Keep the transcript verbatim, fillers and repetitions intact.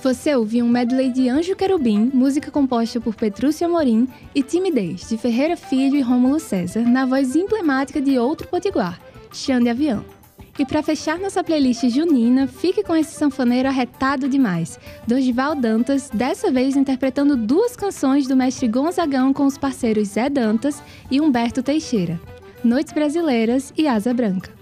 Você ouviu um medley de Anjo Querubim, música composta por Petrúcio Amorim, e Timidez, de Ferreira Filho e Rômulo César, na voz emblemática de outro potiguar, Xande Avião. E para fechar nossa playlist junina, fique com esse sanfoneiro arretado demais, Dorival Dantas, dessa vez interpretando duas canções do mestre Gonzagão com os parceiros Zé Dantas e Humberto Teixeira, Noites Brasileiras e Asa Branca.